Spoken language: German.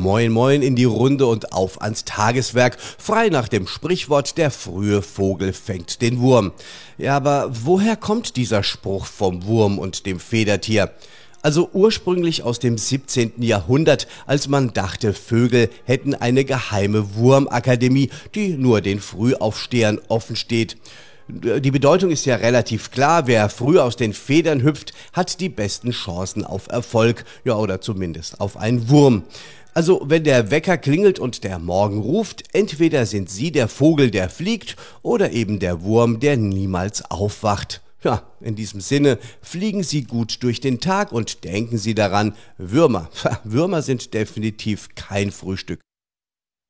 Moin Moin in die Runde und auf ans Tageswerk, frei nach dem Sprichwort, der frühe Vogel fängt den Wurm. Ja, aber woher kommt dieser Spruch vom Wurm und dem Federtier? Also ursprünglich aus dem 17. Jahrhundert, als man dachte, Vögel hätten eine geheime Wurmakademie, die nur den Frühaufstehern offen steht. Die Bedeutung ist ja relativ klar, wer früh aus den Federn hüpft, hat die besten Chancen auf Erfolg, ja oder zumindest auf einen Wurm. Also wenn der Wecker klingelt und der Morgen ruft, entweder sind Sie der Vogel, der fliegt, oder eben der Wurm, der niemals aufwacht. Ja, in diesem Sinne, fliegen Sie gut durch den Tag und denken Sie daran, Würmer sind definitiv kein Frühstück.